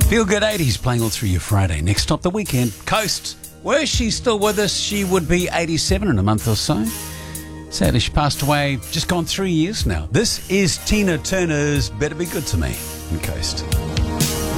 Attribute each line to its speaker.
Speaker 1: Feel Good 80s playing all through your Friday. Next stop, The Weekend. Coast. Were she still with us, she would be 87 in a month or so. Sadly, she passed away just gone 3 years now. This is Tina Turner's Better Be Good to Me on Coast.